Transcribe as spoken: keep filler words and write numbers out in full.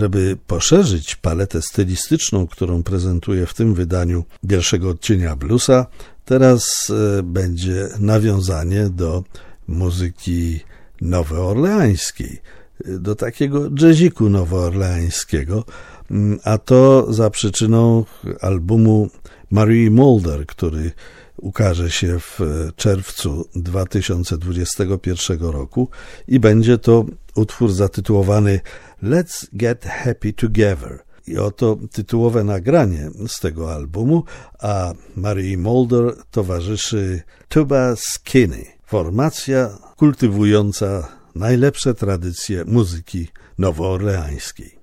Żeby poszerzyć paletę stylistyczną, którą prezentuje w tym wydaniu pierwszego odcienia bluesa, teraz będzie nawiązanie do muzyki nowoorleańskiej, do takiego jazziku nowoorleańskiego, a to za przyczyną albumu Marie Mulder, który ukaże się w czerwcu dwa tysiące dwudziestego pierwszego roku i będzie to utwór zatytułowany Let's Get Happy Together. I oto tytułowe nagranie z tego albumu, a Marie Mulder towarzyszy Tuba Skinny, formacja kultywująca najlepsze tradycje muzyki nowoorleańskiej.